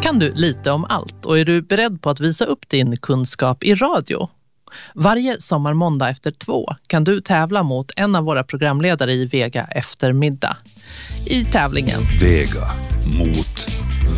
Kan du lite om allt och är du beredd på att visa upp din kunskap i radio? Varje sommarmåndag efter 2 kan du tävla mot en av våra programledare i Vega eftermiddag. I tävlingen Vega mot